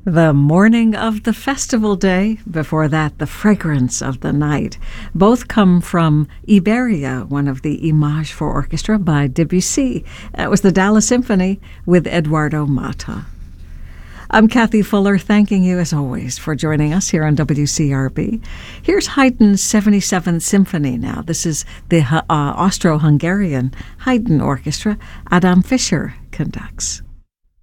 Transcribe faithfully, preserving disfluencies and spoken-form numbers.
The morning of the festival day, before that, the fragrance of the night. Both come from Iberia, one of the Images for Orchestra by Debussy. That was the Dallas Symphony with Eduardo Mata. I'm Kathy Fuller, thanking you as always for joining us here on W C R B. Here's Haydn's seventy-seventh Symphony now. This is the uh, Austro-Hungarian Haydn Orchestra. Adam Fischer conducts.